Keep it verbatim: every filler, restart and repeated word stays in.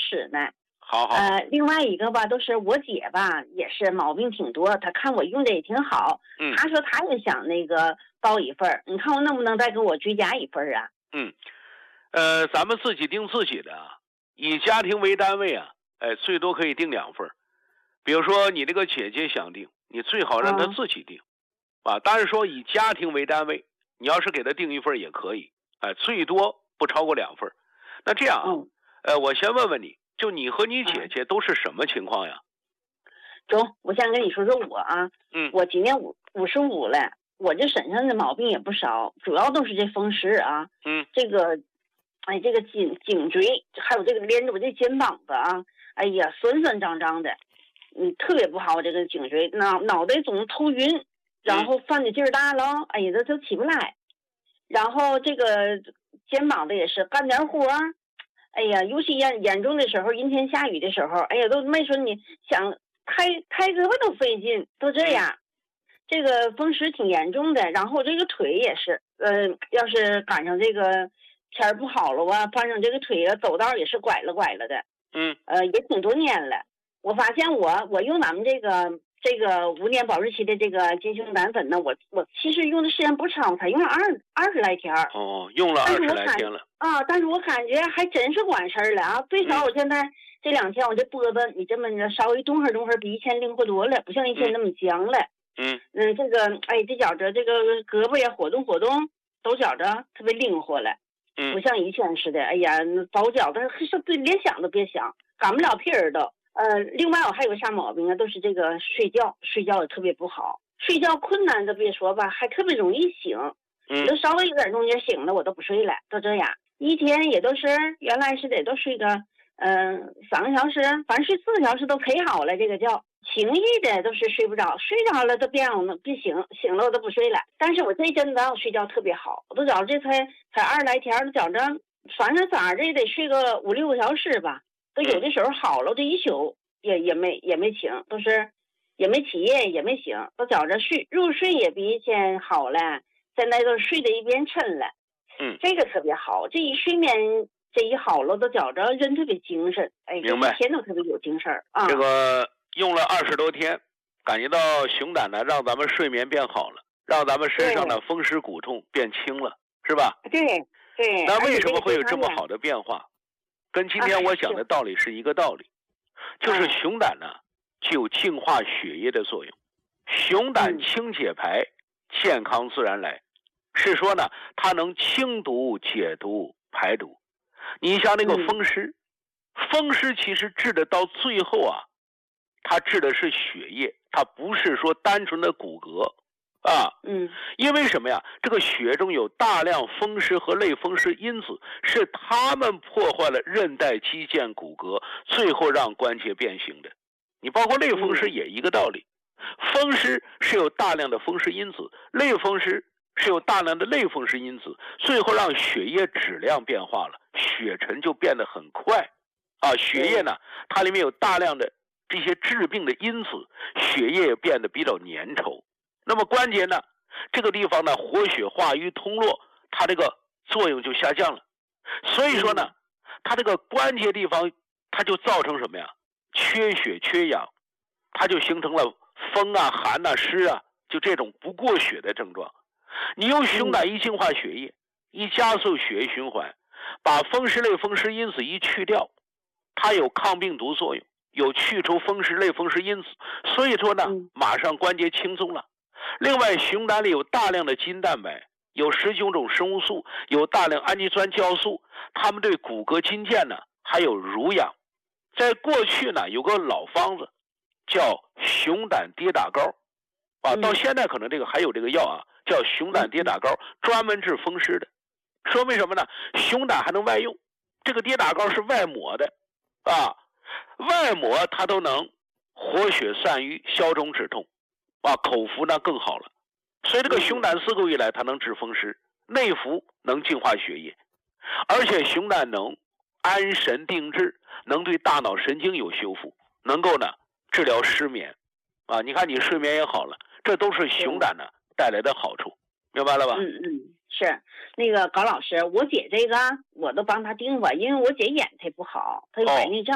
使呢。 好好。 呃，另外一个吧，都是我姐吧，也是毛病挺多，她看我用的也挺好， 嗯， 她说她也想那个报一份，你看我能不能再给我追加一份啊？ 嗯，呃，咱们自己定自己的啊，以家庭为单位啊，哎，最多可以定两份。比如说你这个姐姐想定，你最好让她自己定，嗯、啊。当然说以家庭为单位，你要是给她定一份也可以，哎，最多不超过两份。那这样啊， 嗯、 呃，我先问问你，就你和你姐姐都是什么情况呀？ 中，我先跟你说说我啊， 嗯， 我今年五五十五了，我这身上的毛病也不少，主要都是这风湿啊， 嗯， 这个，哎，这个颈颈椎还有这个连着我这肩膀子啊，哎呀，酸酸胀胀的，嗯，特别不好，这个颈椎脑脑袋总头晕，然后犯的劲儿大了，嗯、哎呀，这都起不来，然后这个肩膀的也是干点活儿。哎呀，尤其严严重的时候，阴天下雨的时候，哎呀，都没说你想开开胳膊都费劲，都这样。这个风湿挺严重的，然后这个腿也是，呃，要是赶上这个天儿不好了哇，反正这个腿啊走道也是拐了拐了的。 嗯， 呃，也挺多年了。我发现我我用咱们这个这个五年保质期的这个金熊胆粉呢，我我其实用的时间不长，我才用了二二十来天。 哦，用了二十来天了。 啊，但是我感觉还真是管事儿了啊！最少我现在、嗯、这两天我这脖子你这么着稍微动会儿动会儿，比以前灵活多了，不像以前那么僵了。 嗯嗯，这个哎，这觉着这个胳膊也活动活动，都觉着特别灵活了。 嗯， 不像以前似的，哎呀，早觉着是连想都别想，赶不了屁儿都。呃，另外我还有个啥毛病啊？都是这个睡觉，睡觉也特别不好，睡觉困难都别说吧，还特别容易醒。 嗯， 都稍微有点动静醒了，我都不睡了，都这样。一天也都是原来是得都睡个嗯、呃、三个小时，反正睡四个小时都可以好了。这个觉轻易的都是睡不着，睡着了都别让我别醒，醒了我都不睡了。但是我这阵子我睡觉特别好，我都觉着这才才二十来天，都觉着反正咋着也得睡个五六个小时吧。都有的时候好了，这一宿也也没也没醒，都是也没起夜也没醒，都觉着睡入睡也比以前好了。现在都睡得一边沉了， 嗯， 这个特别好。这一睡眠这一好了，都觉着人特别精神，哎， 明白， 一天都特别有精神啊。 这个用了二十多天，感觉到熊胆呢，让咱们睡眠变好了，让咱们身上的风湿骨痛变轻了，是吧？ 对对。 那为什么会有这么好的变化？跟今天我讲的道理是一个道理，啊、是就是熊胆呢具有净化血液的作用，熊胆清解排，嗯、健康自然来。是说呢，它能清毒、解毒、排毒。你像那个风湿，嗯、风湿其实治的到最后啊，它治的是血液，它不是说单纯的骨骼啊。 嗯， 因为什么呀？这个血中有大量风湿和类风湿因子，是它们破坏了韧带、肌腱、骨骼，最后让关节变形的。你包括类风湿也一个道理，嗯、风湿是有大量的风湿因子，类风湿是有大量的类风湿因子，最后让血液质量变化了，血沉就变得很快啊。血液呢，它里面有大量的这些致病的因子，血液也变得比较粘稠。那么关节呢，这个地方呢，活血化瘀通络，它这个作用就下降了。所以说呢，它这个关节地方，它就造成什么呀？缺血缺氧，它就形成了风啊、寒啊、湿啊，就这种不过血的症状。你用熊胆一净化血液，一加速血液循环，把风湿类风湿因子一去掉，它有抗病毒作用，有去除风湿类风湿因子，所以说呢，马上关节轻松了。另外，熊胆里有大量的基因蛋白，有十九种生物素，有大量氨基酸酵素，它们对骨骼筋腱呢还有濡养。在过去呢，有个老方子叫熊胆跌打膏啊，到现在可能这个还有这个药啊，叫熊胆跌打膏，专门治风湿的。说明什么呢？熊胆还能外用，这个跌打膏是外抹的啊，外抹它都能活血散瘀、消肿止痛啊，口服呢更好了。所以这个熊胆自古以来它能治风湿，内服能净化血液，而且熊胆能安神定志，能对大脑神经有修复，能够呢治疗失眠啊。你看你睡眠也好了，这都是熊胆呢带来的好处，明白了吧？ 嗯嗯，是那个高老师，我姐这个我都帮她定过，因为我姐眼睛不好，她有白内障。